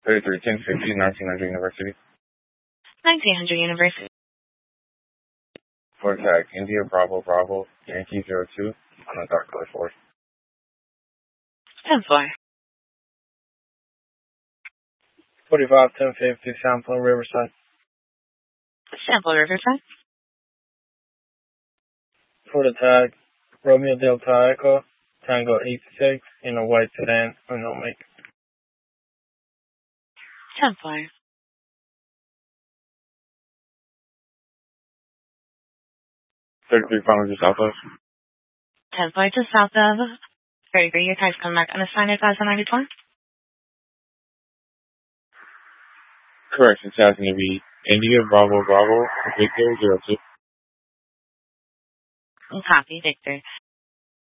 331050, 1900 University. 1900 University. For tag, India Bravo Bravo, Yankee 02, on a dark color 4. 10-4. 451050, Sample Riverside. Sample Riverside. For the tag, Romeo Delta Echo, Tango 86, in a white sedan, unknown make. 10-4. 33 final to south of. 10-4 to south of 33. Your tag's coming back unassigned 1094. Correct, it's asking to be India Bravo Bravo, Victor 02. Copy, Victor.